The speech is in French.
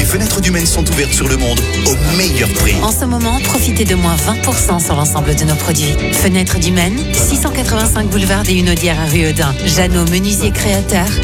fenêtres du Maine sont ouvertes sur le monde au meilleur prix. En ce moment, profitez de moins 20% sur l'ensemble de nos produits. Fenêtres du Maine, 685 boulevard des Hunaudières à Rue-Audin. Jeannot, menuisier créateur.